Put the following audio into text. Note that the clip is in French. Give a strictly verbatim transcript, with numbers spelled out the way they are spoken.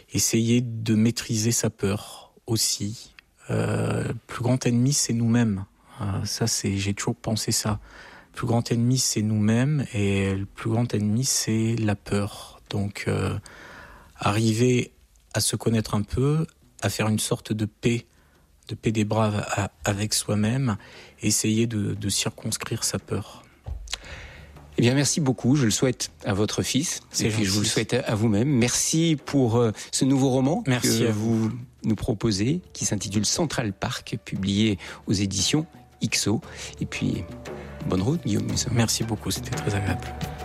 essayer de maîtriser sa peur aussi. Euh, le plus grand ennemi, c'est nous-mêmes. Euh, ça, c'est, j'ai toujours pensé ça. Le plus grand ennemi, c'est nous-mêmes, et le plus grand ennemi, c'est la peur. Donc, euh, arriver à se connaître un peu, à faire une sorte de paix, de paix des braves à, avec soi-même, essayer de, de circonscrire sa peur. Eh bien, merci beaucoup. Je le souhaite à votre fils. C'est et puis, gentil. je vous le souhaite à vous-même. Merci pour euh, ce nouveau roman merci que à vous. vous nous proposez, qui s'intitule Central Park, publié aux éditions I X O. Et puis, bonne route, Guillaume Musso. Merci beaucoup, c'était très agréable.